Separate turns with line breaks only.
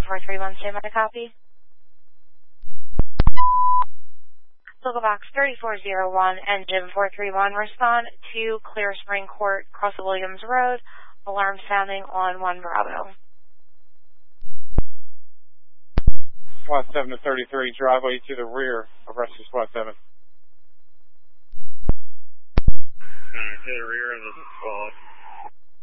431, stand by to copy. Local box 3401, engine 431, respond to Clear Spring Court, across the Williams Road, alarm sounding on 1 Bravo.
SWAT 7 to 33, driveway to the rear of rescue SWAT 7.
To the rear of the SWAT.